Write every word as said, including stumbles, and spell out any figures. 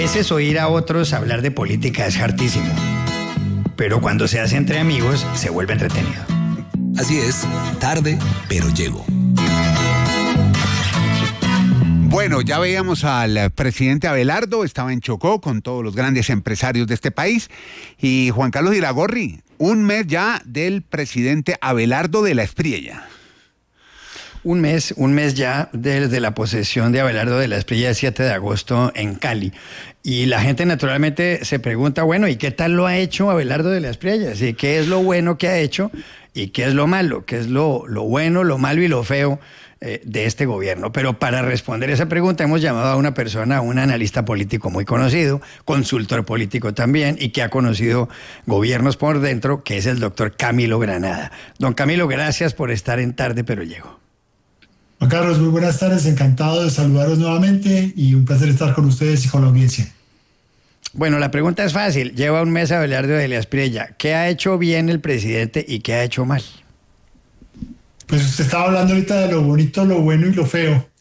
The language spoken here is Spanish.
veces oír a otros hablar de política es hartísimo, pero cuando se hace entre amigos se vuelve entretenido. Así es, tarde, pero llego. Bueno, ya veíamos al presidente Abelardo, estaba en Chocó con todos los grandes empresarios de este país. Y Juan Carlos Iragorri, un mes ya del presidente Abelardo de la Espriella. Un mes, un mes ya desde la posesión de Abelardo de la Espriella, el siete de agosto en Cali. Y la gente naturalmente se pregunta, bueno, ¿y qué tal lo ha hecho Abelardo de la Espriella? ¿Sí? ¿Qué es lo bueno que ha hecho y qué es lo malo? ¿Qué es lo, lo bueno, lo malo y lo feo eh, de este gobierno? Pero para responder esa pregunta hemos llamado a una persona, a un analista político muy conocido, consultor político también, y que ha conocido gobiernos por dentro, que es el doctor Camilo Granada. Don Camilo, gracias por estar en Tarde, pero llego. Juan Carlos, muy buenas tardes, encantado de saludaros nuevamente y un placer estar con ustedes y con la audiencia. Bueno, la pregunta es fácil, lleva un mes Abelardo de la Espriella. ¿Qué ha hecho bien el presidente y qué ha hecho mal? Pues usted estaba hablando ahorita de lo bonito, lo bueno y lo feo.